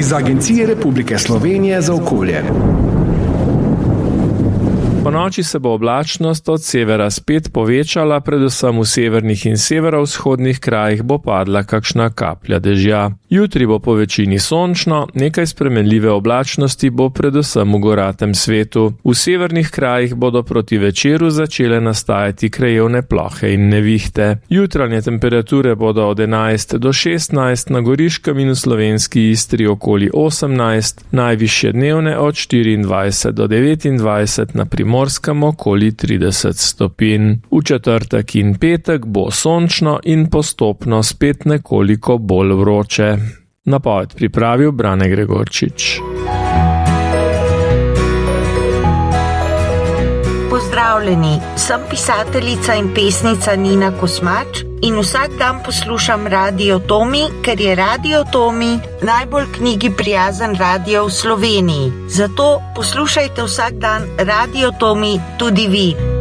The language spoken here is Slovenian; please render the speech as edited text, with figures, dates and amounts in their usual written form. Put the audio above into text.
iz Agencije Republike Slovenije za okolje. Ponoči se bo oblačnost od severa spet povečala, predvsem v severnih in severovzhodnih krajih bo padla kakšna kaplja dežja. Jutri bo po večini sončno, nekaj spremenljive oblačnosti bo predvsem v goratem svetu. V severnih krajih bodo proti večeru začele nastajati krajevne plohe in nevihte. Jutranje temperature bodo od 11 do 16, na Goriškem in v slovenski Istri okoli 18, najvišje dnevne od 24 do 29, na Primorskem okoli 30 stopinj. V četrtek in petek bo sončno in postopno spet nekoliko bolj vroče. Napoved pripravil Brane Gregorčič. Pozdravljeni, sem pisateljica in pesnica Nina Kosmač in vsak dan poslušam Radio Tomi, ker je Radio Tomi najbolj knjigi prijazen radio v Sloveniji. Zato poslušajte vsak dan Radio Tomi tudi vi.